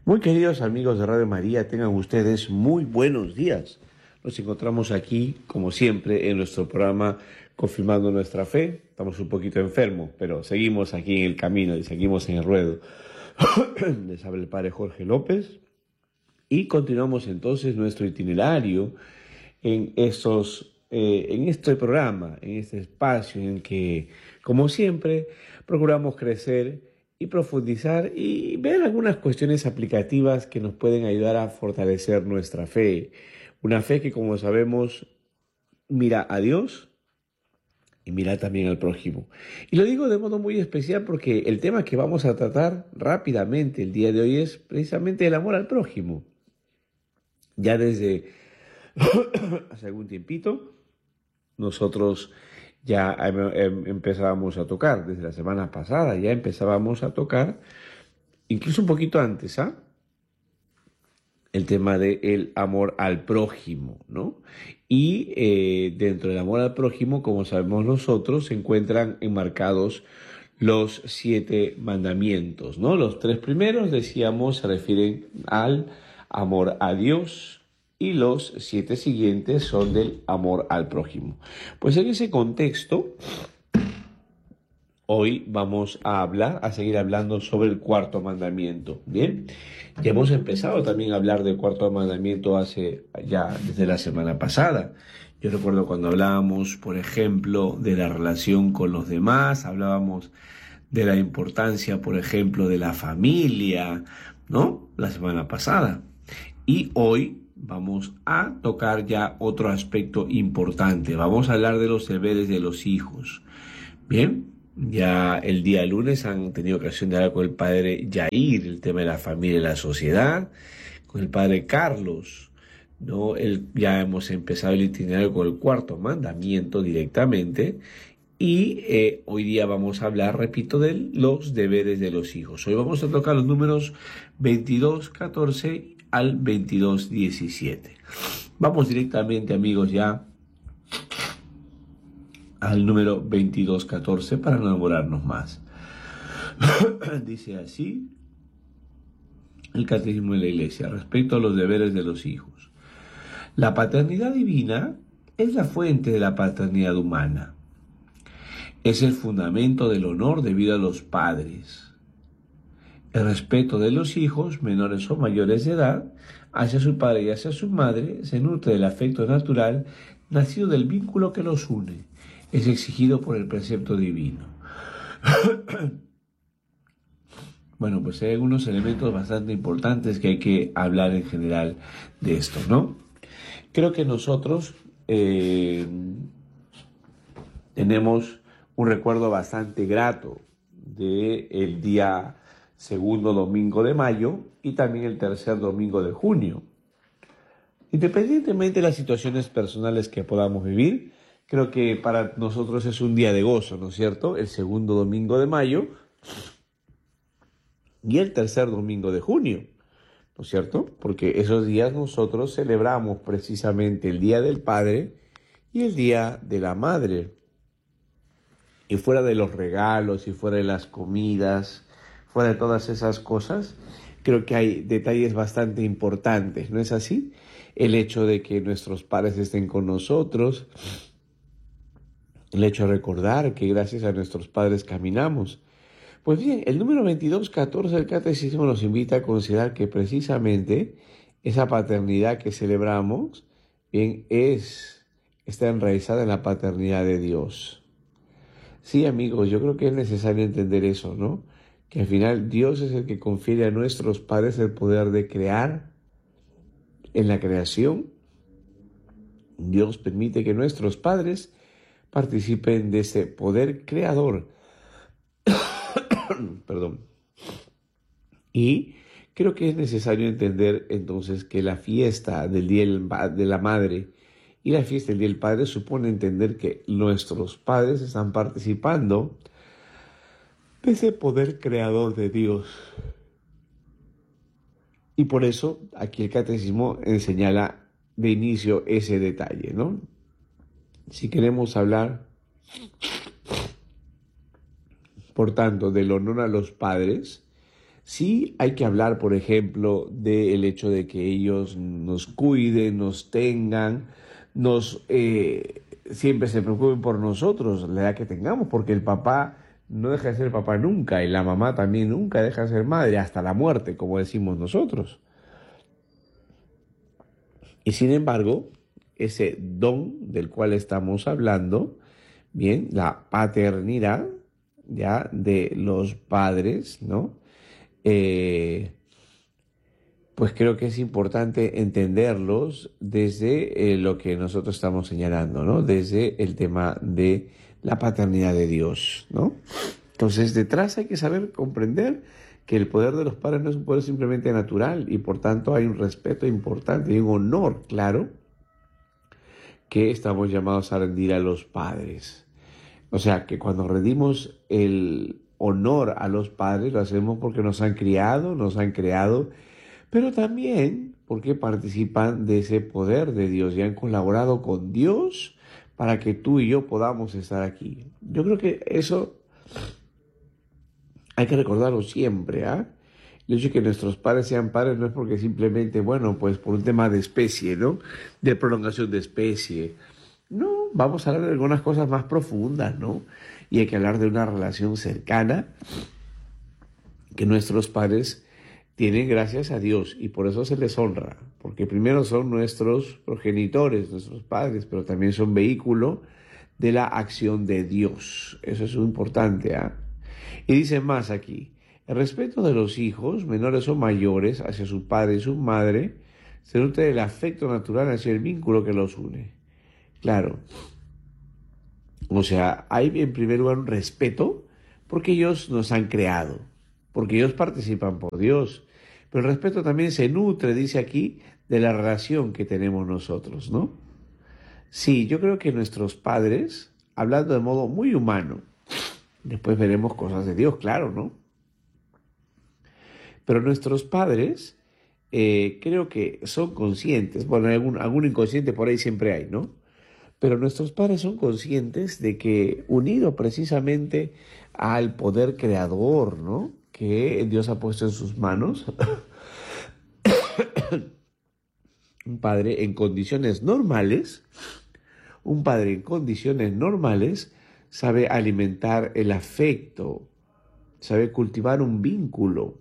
Muy queridos amigos de Radio María, tengan ustedes muy buenos días. Nos encontramos aquí, como siempre, en nuestro programa Confirmando Nuestra Fe. Estamos un poquito enfermos, pero seguimos aquí en el camino y seguimos en el ruedo. Les habla el Padre Jorge López y continuamos entonces nuestro itinerario en este programa, en este espacio en que, como siempre, procuramos crecer y profundizar y ver algunas cuestiones aplicativas que nos pueden ayudar a fortalecer nuestra fe. Una fe que, como sabemos, mira a Dios y mira también al prójimo. Y lo digo de modo muy especial porque el tema que vamos a tratar rápidamente el día de hoy es precisamente el amor al prójimo. Ya desde hace algún tiempito, nosotros ya empezábamos a tocar, desde la semana pasada ya empezábamos a tocar, incluso un poquito antes, el tema del amor al prójimo, ¿no? Y dentro del amor al prójimo, como sabemos nosotros, se encuentran enmarcados los 7 mandamientos, ¿no? Los 3 primeros, decíamos, se refieren al amor a Dios y los 7 siguientes son del amor al prójimo. Pues en ese contexto, hoy vamos a seguir hablando sobre el 4.º mandamiento. Bien, ya hemos empezado también a hablar del 4.º mandamiento desde la semana pasada. Yo recuerdo cuando hablábamos, por ejemplo, de la relación con los demás, hablábamos de la importancia, por ejemplo, de la familia, ¿no? La semana pasada. Y hoy vamos a tocar ya otro aspecto importante. Vamos a hablar de los deberes de los hijos. Bien. Ya el día lunes han tenido ocasión de hablar con el padre Yair, el tema de la familia y la sociedad, con el padre Carlos, ¿no? Ya hemos empezado el itinerario con el 4.º mandamiento directamente y hoy día vamos a hablar, repito, de los deberes de los hijos. Hoy vamos a tocar los números 22.14 al 22.17. Vamos directamente, amigos, ya al número 22.14 para no demorarnos más. Dice así el Catecismo de la Iglesia respecto a los deberes de los hijos. La paternidad divina es la fuente de la paternidad humana. Es el fundamento del honor debido a los padres. El respeto de los hijos, menores o mayores de edad, hacia su padre y hacia su madre, se nutre del afecto natural nacido del vínculo que los une. Es exigido por el precepto divino. Bueno, pues hay algunos elementos bastante importantes que hay que hablar en general de esto, ¿no? Creo que nosotros tenemos un recuerdo bastante grato del día 2.º domingo de mayo y también el 3.er domingo de junio. Independientemente de las situaciones personales que podamos vivir, creo que para nosotros es un día de gozo, ¿no es cierto? El 2.º domingo de mayo y el 3.er domingo de junio, ¿no es cierto? Porque esos días nosotros celebramos precisamente el Día del Padre y el Día de la Madre. Y fuera de los regalos y fuera de las comidas, fuera de todas esas cosas, creo que hay detalles bastante importantes, ¿no es así? El hecho de que nuestros padres estén con nosotros, el hecho de recordar que gracias a nuestros padres caminamos. Pues bien, el número 22.14 del Catecismo nos invita a considerar que precisamente esa paternidad que celebramos, bien, está enraizada en la paternidad de Dios. Sí, amigos, yo creo que es necesario entender eso, ¿no? Que al final Dios es el que confiere a nuestros padres el poder de crear en la creación. Dios permite que nuestros padres participen de ese poder creador. Perdón. Y creo que es necesario entender entonces que la fiesta del Día de la Madre y la fiesta del Día del Padre supone entender que nuestros padres están participando de ese poder creador de Dios. Y por eso aquí el Catecismo señala de inicio ese detalle, ¿no? Si queremos hablar, por tanto, del honor a los padres, Sí hay que hablar, por ejemplo, del hecho de que ellos nos cuiden, nos tengan, siempre se preocupen por nosotros, la edad que tengamos, porque el papá no deja de ser papá nunca y la mamá también nunca deja de ser madre, hasta la muerte, como decimos nosotros. Y sin embargo, ese don del cual estamos hablando, bien, la paternidad ya de los padres, ¿no? Eh, pues creo que es importante entenderlos desde lo que nosotros estamos señalando, ¿no? Desde el tema de la paternidad de Dios, ¿no? Entonces, detrás hay que saber comprender que el poder de los padres no es un poder simplemente natural y por tanto hay un respeto importante y un honor, claro, que estamos llamados a rendir a los padres. O sea, que cuando rendimos el honor a los padres, lo hacemos porque nos han criado, nos han creado, pero también porque participan de ese poder de Dios y han colaborado con Dios para que tú y yo podamos estar aquí. Yo creo que eso hay que recordarlo siempre, ¿ah? El hecho de que nuestros padres sean padres no es porque simplemente, bueno, pues por un tema de especie, ¿no? De prolongación de especie. No, vamos a hablar de algunas cosas más profundas, ¿no? Y hay que hablar de una relación cercana que nuestros padres tienen gracias a Dios y por eso se les honra, porque primero son nuestros progenitores, nuestros padres, pero también son vehículo de la acción de Dios. Eso es muy importante, ¿ah? Y dice más aquí, el respeto de los hijos, menores o mayores, hacia su padre y su madre, se nutre del afecto natural hacia el vínculo que los une. Claro, o sea, hay en primer lugar un respeto porque ellos nos han creado, porque ellos participan por Dios. Pero el respeto también se nutre, dice aquí, de la relación que tenemos nosotros, ¿no? Sí, yo creo que nuestros padres, hablando de modo muy humano, después veremos cosas de Dios, claro, ¿no? Pero nuestros padres creo que son conscientes, bueno, algún inconsciente por ahí siempre hay, ¿no? Pero nuestros padres son conscientes de que unido precisamente al poder creador, ¿no? Que Dios ha puesto en sus manos, un padre en condiciones normales, un padre en condiciones normales sabe alimentar el afecto, sabe cultivar un vínculo,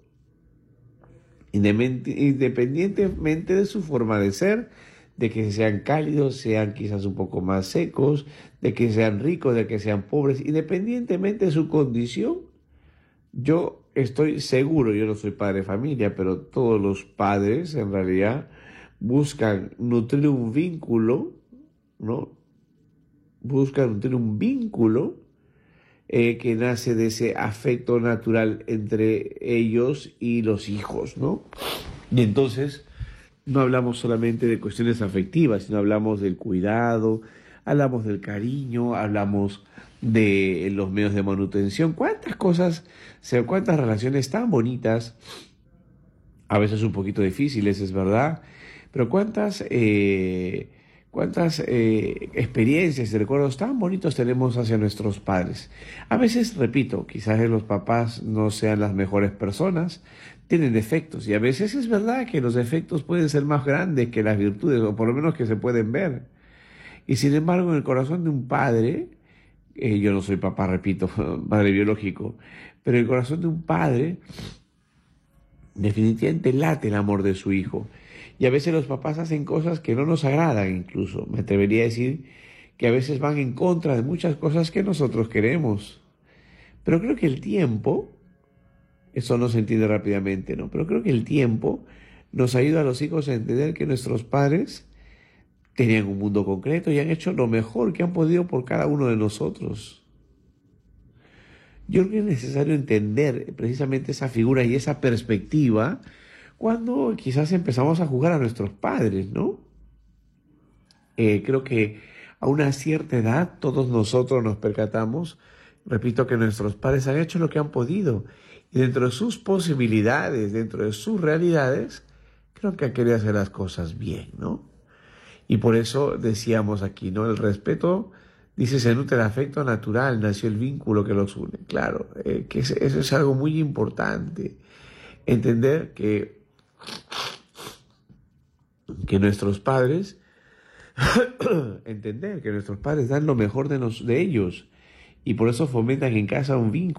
independientemente de su forma de ser, de que sean cálidos, sean quizás un poco más secos, de que sean ricos, de que sean pobres, independientemente de su condición. Yo estoy seguro, yo no soy padre de familia, pero todos los padres en realidad buscan nutrir un vínculo, ¿no? Buscan nutrir un vínculo que nace de ese afecto natural entre ellos y los hijos, ¿no? Y entonces no hablamos solamente de cuestiones afectivas, sino hablamos del cuidado, hablamos del cariño, hablamos de los medios de manutención. ¿Cuántas cosas, o sea, cuántas relaciones tan bonitas, a veces un poquito difíciles, es verdad, pero cuántas experiencias y recuerdos tan bonitos tenemos hacia nuestros padres. A veces, repito, quizás los papás no sean las mejores personas, tienen defectos y a veces es verdad que los defectos pueden ser más grandes que las virtudes o por lo menos que se pueden ver. Y sin embargo, en el corazón de un padre, yo no soy papá, repito, padre biológico, pero en el corazón de un padre definitivamente late el amor de su hijo. Y a veces los papás hacen cosas que no nos agradan incluso. Me atrevería a decir que a veces van en contra de muchas cosas que nosotros queremos. Pero creo que el tiempo, eso no se entiende rápidamente, ¿no? Pero creo que el tiempo nos ayuda a los hijos a entender que nuestros padres tenían un mundo concreto y han hecho lo mejor que han podido por cada uno de nosotros. Yo creo que es necesario entender precisamente esa figura y esa perspectiva cuando quizás empezamos a jugar a nuestros padres, ¿no? Creo que a una cierta edad todos nosotros nos percatamos, repito, que nuestros padres han hecho lo que han podido y dentro de sus posibilidades, dentro de sus realidades, creo que han querido hacer las cosas bien, ¿no? Y por eso decíamos aquí, ¿no? El respeto, dice, se nutre el afecto natural, nació el vínculo que los une. Claro, eso es algo muy importante. Entender que nuestros padres, entender que nuestros padres dan lo mejor de ellos y por eso fomentan en casa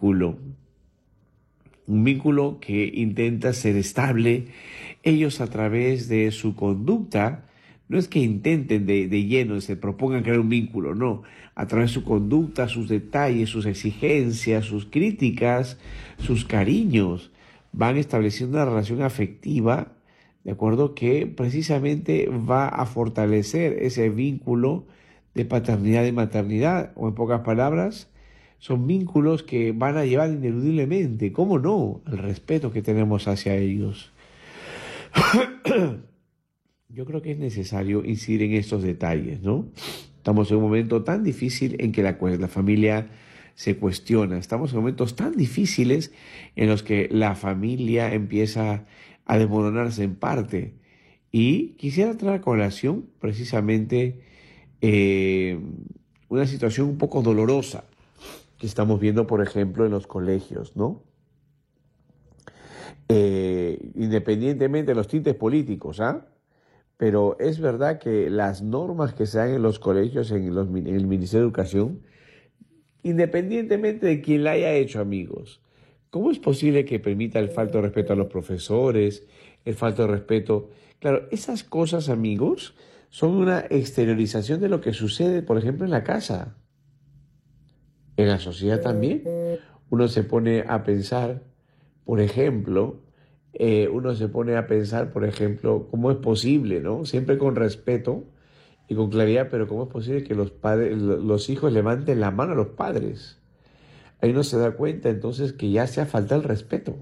un vínculo que intenta ser estable. Ellos a través de su conducta, no es que intenten de lleno, se propongan crear un vínculo, no. A través de su conducta, sus detalles, sus exigencias, sus críticas, sus cariños, van estableciendo una relación afectiva, de acuerdo, que precisamente va a fortalecer ese vínculo de paternidad y maternidad, o en pocas palabras, son vínculos que van a llevar ineludiblemente, ¿cómo no?, al respeto que tenemos hacia ellos. Yo creo que es necesario incidir en estos detalles, ¿no? Estamos en un momento tan difícil en que la familia se cuestiona. Estamos en momentos tan difíciles en los que la familia empieza a desmoronarse en parte. Y quisiera traer a colación precisamente eh, una situación un poco dolorosa que estamos viendo, por ejemplo, en los colegios, ¿no? Independientemente de los tintes políticos, ¿ah? Pero es verdad que las normas que se dan en los colegios, en el Ministerio de Educación, independientemente de quién la haya hecho, amigos, ¿cómo es posible que permita el falto de respeto a los profesores, el falto de respeto? Claro, esas cosas, amigos, son una exteriorización de lo que sucede, por ejemplo, en la casa. En la sociedad también. Uno se pone a pensar, por ejemplo, cómo es posible, ¿no? Siempre con respeto y con claridad, pero cómo es posible que los hijos levanten la mano a los padres. Ahí uno se da cuenta entonces que ya se ha faltado el respeto.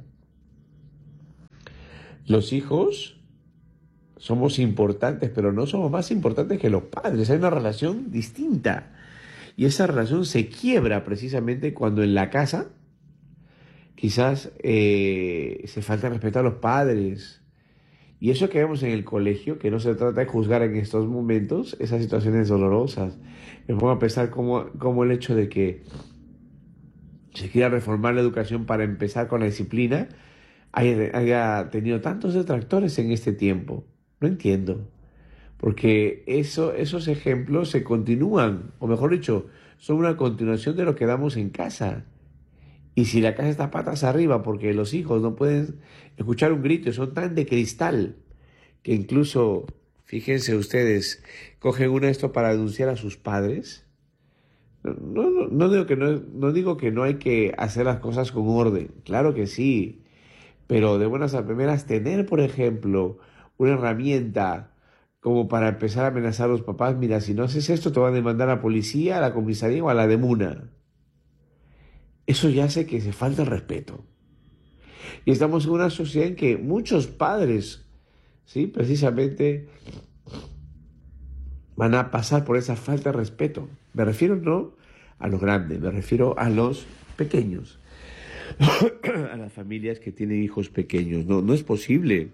Los hijos somos importantes, pero no somos más importantes que los padres. Hay una relación distinta. Y esa relación se quiebra precisamente cuando en la casa quizás se falta respeto a los padres. Y eso que vemos en el colegio, que no se trata de juzgar en estos momentos esas situaciones dolorosas. Me pongo a pensar cómo el hecho de que se quiera reformar la educación para empezar con la disciplina haya tenido tantos detractores en este tiempo. No entiendo. Porque esos ejemplos se continúan, o mejor dicho, son una continuación de lo que damos en casa. Y si la casa está patas arriba porque los hijos no pueden escuchar un grito y son tan de cristal que incluso, fíjense ustedes, cogen uno de esto para denunciar a sus padres. No digo que no hay que hacer las cosas con orden, claro que sí, pero de buenas a primeras tener, por ejemplo, una herramienta como para empezar a amenazar a los papás: mira, si no haces esto te van a demandar a la policía, a la comisaría o a la DEMUNA. Eso ya hace que se falta el respeto. Y estamos en una sociedad en que muchos padres, ¿sí?, precisamente van a pasar por esa falta de respeto. Me refiero no a los grandes, me refiero a los pequeños, a las familias que tienen hijos pequeños. No es posible,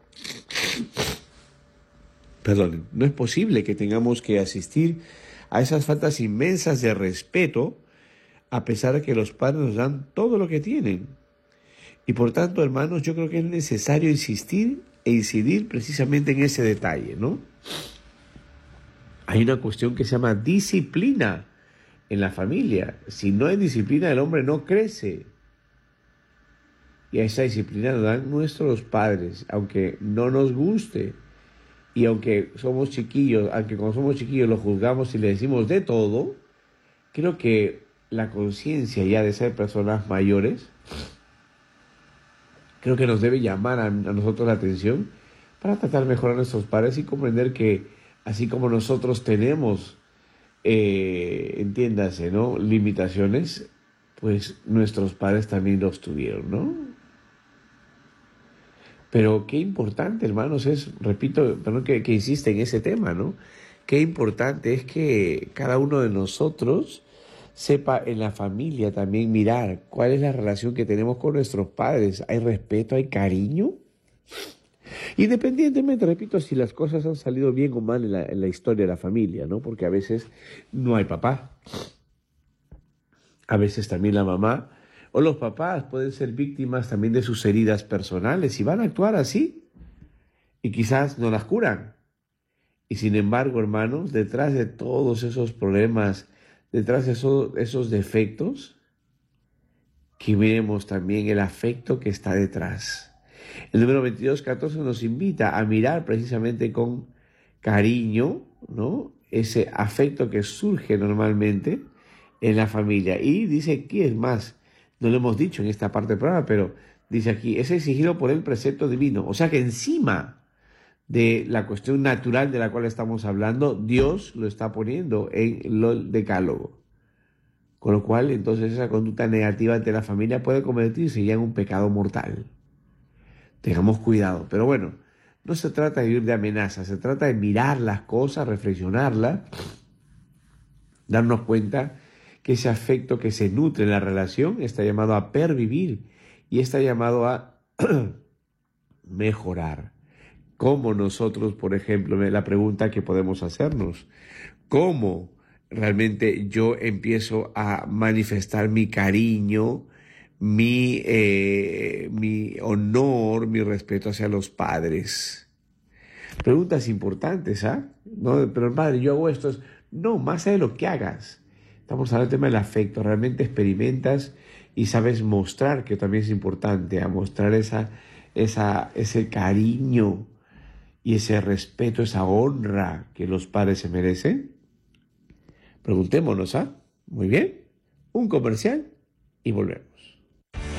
no es posible que tengamos que asistir a esas faltas inmensas de respeto a pesar de que los padres nos dan todo lo que tienen. Y por tanto, hermanos, yo creo que es necesario insistir e incidir precisamente en ese detalle, ¿no? Hay una cuestión que se llama disciplina en la familia. Si no hay disciplina, el hombre no crece. Y a esa disciplina nos dan nuestros padres, aunque no nos guste. Y aunque somos chiquillos, aunque cuando somos chiquillos lo juzgamos y le decimos de todo, creo que la conciencia ya de ser personas mayores, creo que nos debe llamar a nosotros la atención para tratar mejor a nuestros padres y comprender que así como nosotros tenemos, entiéndase, ¿no?, limitaciones, pues nuestros padres también los tuvieron, ¿no? Pero qué importante, hermanos, repito, perdón que insiste en ese tema, ¿no? Qué importante es que cada uno de nosotros sepa en la familia también mirar cuál es la relación que tenemos con nuestros padres. ¿Hay respeto, hay cariño? Independientemente, repito, si las cosas han salido bien o mal en la historia de la familia, ¿no? Porque a veces no hay papá. A veces también la mamá O los papás pueden ser víctimas también de sus heridas personales y van a actuar así y quizás no las curan. Y sin embargo, hermanos, detrás de todos esos problemas, detrás de esos defectos, que miremos también el afecto que está detrás. El número 2214 nos invita a mirar precisamente con cariño, ¿no? Ese afecto que surge normalmente en la familia. Y dice aquí, es más, no lo hemos dicho en esta parte del programa, pero dice aquí, es exigido por el precepto divino. O sea que encima de la cuestión natural de la cual estamos hablando, Dios lo está poniendo en el decálogo. Con lo cual, entonces, esa conducta negativa ante la familia puede convertirse ya en un pecado mortal. Tengamos cuidado. Pero bueno, no se trata de vivir de amenazas, se trata de mirar las cosas, reflexionarlas, darnos cuenta que ese afecto que se nutre en la relación está llamado a pervivir y está llamado a mejorar. ¿Cómo nosotros, por ejemplo, la pregunta que podemos hacernos, cómo realmente yo empiezo a manifestar mi cariño, mi honor, mi respeto hacia los padres? Preguntas importantes, ¿ah? No, pero padre, yo hago esto. No, más allá de lo que hagas. Estamos hablando del tema del afecto. Realmente experimentas y sabes mostrar, que también es importante, a mostrar ese cariño y ese respeto, esa honra que los padres se merecen. Preguntémonos, ¿ah? Muy bien. Un comercial y volvemos.